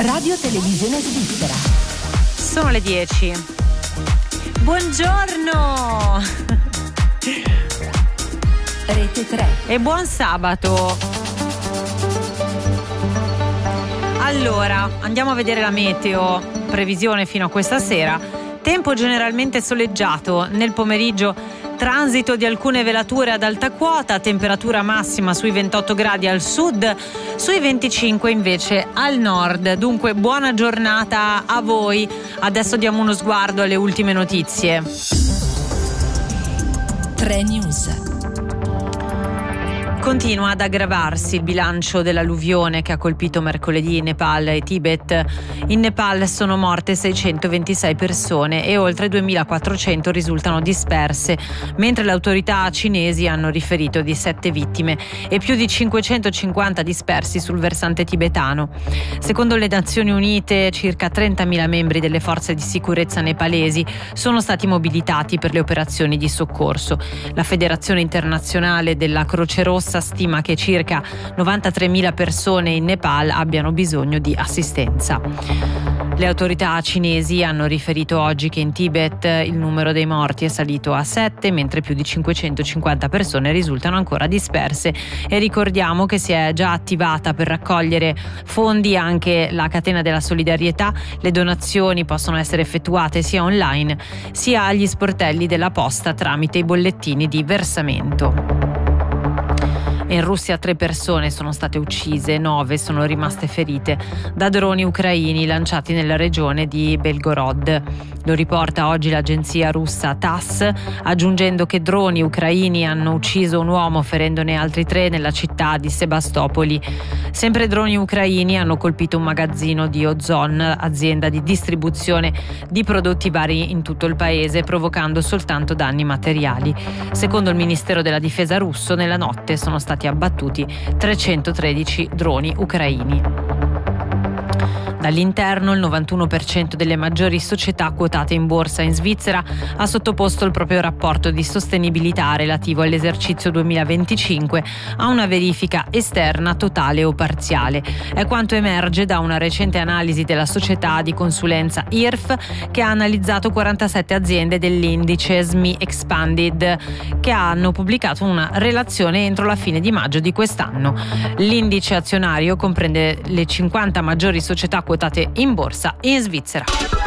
Radio Televisione Svizzera. Sono le 10. Buongiorno! Rete 3. E buon sabato! Allora, andiamo a vedere la meteo, previsione fino a questa sera. Tempo generalmente soleggiato, nel pomeriggio transito di alcune velature ad alta quota, temperatura massima sui 28 gradi al sud, sui 25 invece al nord. Dunque buona giornata a voi. Adesso diamo uno sguardo alle ultime notizie. 3 News. Continua ad aggravarsi il bilancio dell'alluvione che ha colpito mercoledì Nepal e Tibet. In Nepal sono morte 626 persone e oltre 2400 risultano disperse, mentre le autorità cinesi hanno riferito di 7 vittime e più di 550 dispersi sul versante tibetano. Secondo le Nazioni Unite, circa 30.000 membri delle forze di sicurezza nepalesi sono stati mobilitati per le operazioni di soccorso. La Federazione Internazionale della Croce Rossa stima che circa 93.000 persone in Nepal abbiano bisogno di assistenza. Le autorità cinesi hanno riferito oggi che in Tibet il numero dei morti è salito a 7, mentre più di 550 persone risultano ancora disperse. E ricordiamo che si è già attivata per raccogliere fondi anche la catena della solidarietà. Le donazioni possono essere effettuate sia online sia agli sportelli della posta tramite i bollettini di versamento. In Russia 3 persone sono state uccise, 9 sono rimaste ferite da droni ucraini lanciati nella regione di Belgorod. Lo riporta oggi l'agenzia russa TASS, aggiungendo che droni ucraini hanno ucciso un uomo ferendone altri 3 nella città di Sebastopoli. Sempre droni ucraini hanno colpito un magazzino di Ozon, azienda di distribuzione di prodotti vari in tutto il paese, provocando soltanto danni materiali. Secondo il Ministero della Difesa russo, nella notte sono stati abbattuti 313 droni ucraini. Dall'interno, il 91% delle maggiori società quotate in borsa in Svizzera ha sottoposto il proprio rapporto di sostenibilità relativo all'esercizio 2025 a una verifica esterna totale o parziale. È quanto emerge da una recente analisi della società di consulenza IRF, che ha analizzato 47 aziende dell'indice SMI Expanded, che hanno pubblicato una relazione entro la fine di maggio di quest'anno. L'indice azionario comprende le 50 maggiori società quotate in borsa in Svizzera.